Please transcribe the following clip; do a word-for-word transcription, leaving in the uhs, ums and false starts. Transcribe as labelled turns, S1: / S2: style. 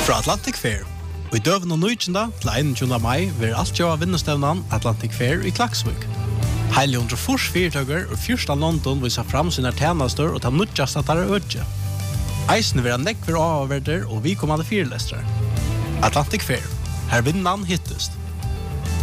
S1: Fra Atlantic Fair. Og i døven og nøytjenda til einogtjúgunda mai vil alt gjøre vinnestevnan Atlantic Fair i Klaksvik. Heile hundre fors fyrtøkker og fyrsta London viser fram sine tjenester og ta nødjast at det er ødje. Eisen vil ha nekk for avverder og vi kommande fyrlestere. Atlantic Fair. Her vinnan hittest.